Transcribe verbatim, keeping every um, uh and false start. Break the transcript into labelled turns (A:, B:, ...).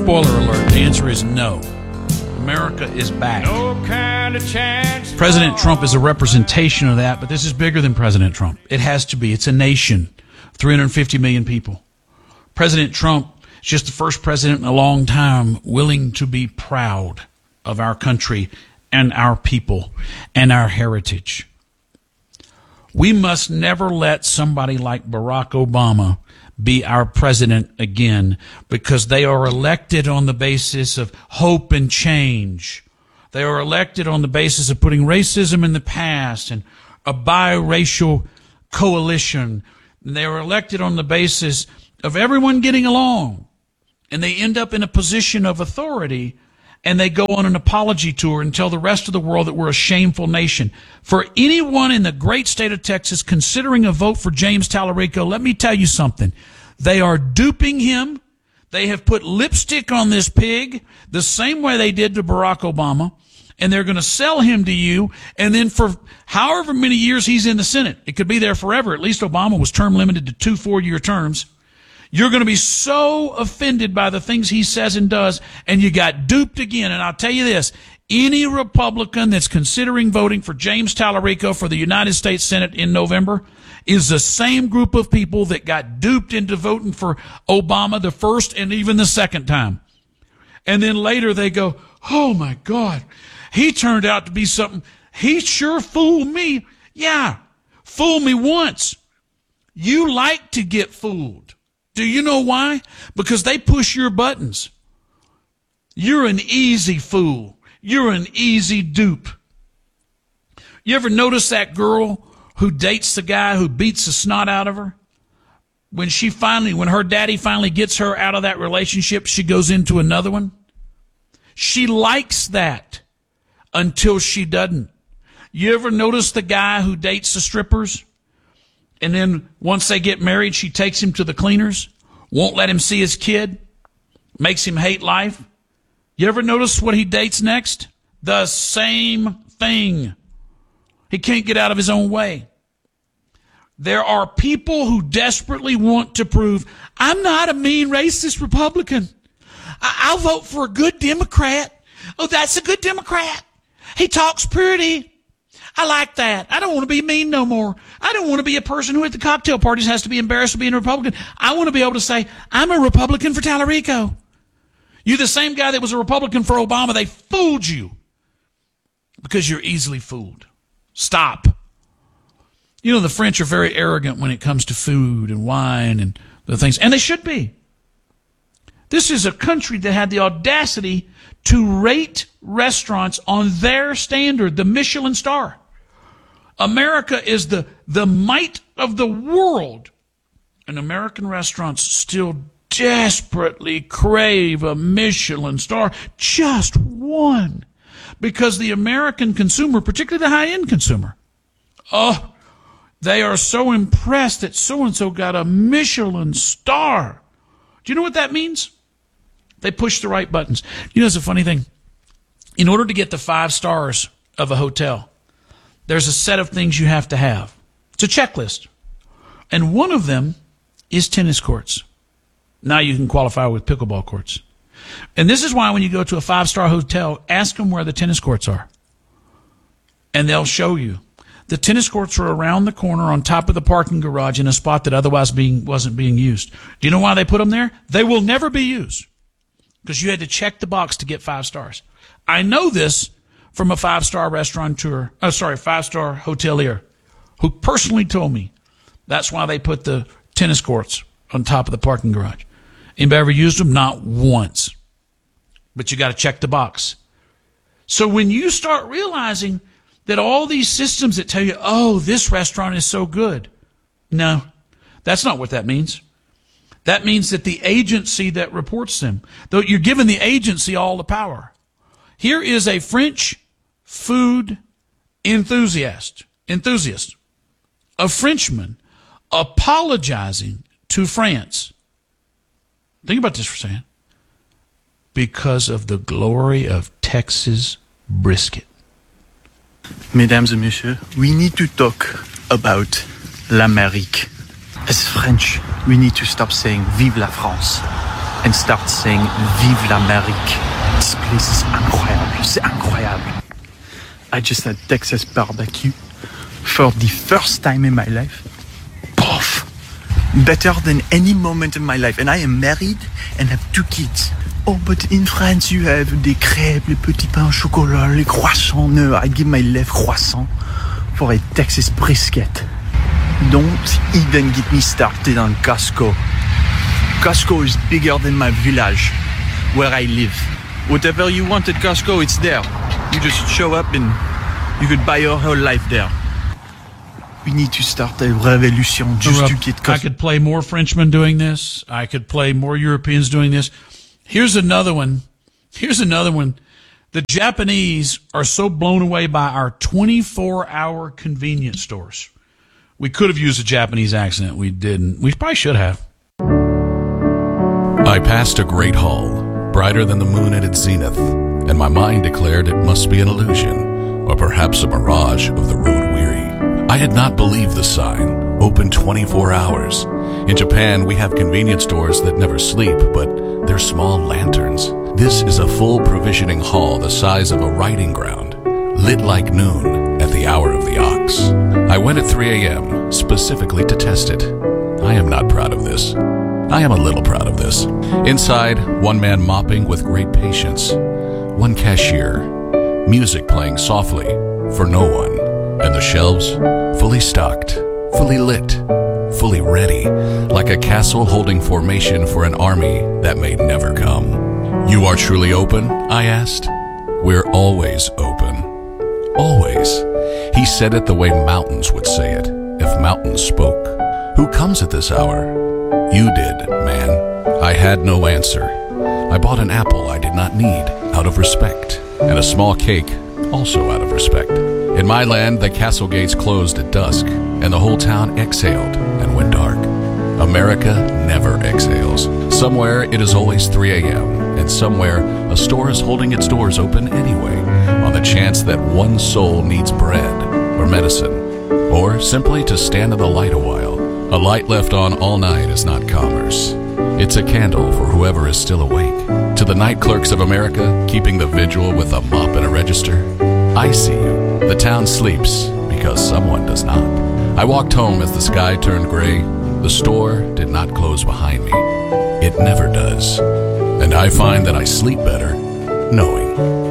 A: Spoiler alert, the answer is no. America is back.
B: No kind of chance.
A: President Trump is a representation of that, but this is bigger than President Trump. It has to be. It's a nation, three hundred fifty million people. President Trump is just the first president in a long time willing to be proud of our country and our people and our heritage. We must never let somebody like Barack Obama be our president again, because they are elected on the basis of hope and change. They are elected on the basis of putting racism in the past and a biracial coalition. They are elected on the basis of everyone getting along. And they end up in a position of authority, and they go on an apology tour and tell the rest of the world that we're a shameful nation. For anyone in the great state of Texas considering a vote for James Tallarico, let me tell you something. They are duping him. They have put lipstick on this pig the same way they did to Barack Obama, and they're going to sell him to you. And then for however many years he's in the Senate, it could be there forever. At least Obama was term limited to two four-year terms. You're going to be so offended by the things he says and does, and you got duped again. And I'll tell you this, any Republican that's considering voting for James Tallarico for the United States Senate in November is the same group of people that got duped into voting for Obama the first and even the second time. And then later they go, oh my God, he turned out to be something. He sure fooled me. Yeah, fool me once. You like to get fooled. Do you know why? Because they push your buttons. You're an easy fool. You're an easy dupe. You ever notice that girl who dates the guy who beats the snot out of her? When she finally, when her daddy finally gets her out of that relationship, she goes into another one. She likes that until she doesn't. You ever notice the guy who dates the strippers? And then once they get married, she takes him to the cleaners, won't let him see his kid, makes him hate life. You ever notice what he dates next? The same thing. He can't get out of his own way. There are people who desperately want to prove, I'm not a mean racist Republican. I- I'll vote for a good Democrat. Oh, that's a good Democrat. He talks pretty. I like that. I don't want to be mean no more. I don't want to be a person who at the cocktail parties has to be embarrassed for being a Republican. I want to be able to say, I'm a Republican for Tallarico. You're the same guy that was a Republican for Obama. They fooled you because you're easily fooled. Stop. You know, the French are very arrogant when it comes to food and wine and the things, and they should be. This is a country that had the audacity to rate restaurants on their standard, the Michelin star. America is the, the might of the world, and American restaurants still desperately crave a Michelin star, just one, because the American consumer, particularly the high-end consumer, oh, they are so impressed that so-and-so got a Michelin star. Do you know what that means? They push the right buttons. You know, it's a funny thing. In order to get the five stars of a hotel, there's a set of things you have to have. It's a checklist. And one of them is tennis courts. Now you can qualify with pickleball courts. And this is why when you go to a five-star hotel, ask them where the tennis courts are. And they'll show you. The tennis courts are around the corner on top of the parking garage in a spot that otherwise being wasn't being used. Do you know why they put them there? They will never be used because you had to check the box to get five stars. I know this from a five-star restaurateur, oh, sorry, five-star hotelier who personally told me that's why they put the tennis courts on top of the parking garage. Anybody ever used them? Not once. But you got to check the box. So when you start realizing that all these systems that tell you, oh, this restaurant is so good. No, that's not what that means. That means that the agency that reports them, though you're giving the agency all the power. Here is a French food enthusiast, enthusiast, a Frenchman apologizing to France. Think about this for a second. Because of the glory of Texas brisket.
C: Mesdames et messieurs, we need to talk about l'Amérique. As French, we need to stop saying Vive la France. and start saying Vive l'Amérique. This place is incroyable. C'est incroyable. I just had Texas barbecue for the first time in my life. Poof! Better than any moment in my life. And I am married and have two kids. Oh, but in France you have des crêpes, les petits pains au chocolat, les croissants. No, I give my left croissant for a Texas brisket. Don't even get me started on Costco. Costco is bigger than my village where I live. Whatever you want at Costco, it's there. You just show up and you could buy your whole life there. We need to start a revolution just to get Costco.
A: I could play more Frenchmen doing this. I could play more Europeans doing this. Here's another one. Here's another one. The Japanese are so blown away by our twenty-four hour convenience stores. We could have used a Japanese accent. We didn't. We probably should have.
D: I passed a great hall, brighter than the moon at its zenith, and my mind declared it must be an illusion, or perhaps a mirage of the road weary. I had not believed the sign, open twenty-four hours. In Japan, we have convenience stores that never sleep, but they're small lanterns. This is a full provisioning hall the size of a riding ground, lit like noon at the hour of the ox. I went at three a.m. specifically to test it. I am not proud of this. I am a little proud of this. Inside, one man mopping with great patience, one cashier, music playing softly for no one, and the shelves fully stocked, fully lit, fully ready, like a castle holding formation for an army that may never come. You are truly open? I asked. We're always open. Always. He said it the way mountains would say it, if mountains spoke. Who comes at this hour? You did, man. I had no answer. I bought an apple I did not need, out of respect, and a small cake, also out of respect. In my land, the castle gates closed at dusk, and the whole town exhaled and went dark. America never exhales. Somewhere it is always three a.m., and somewhere a store is holding its doors open anyway, on the chance that one soul needs bread or medicine, or simply to stand in the light a while. A light left on all night is not commerce. It's a candle for whoever is still awake. To the night clerks of America, keeping the vigil with a mop and a register, I see you. The town sleeps because someone does not. I walked home as the sky turned gray. The store did not close behind me. It never does. And I find that I sleep better knowing.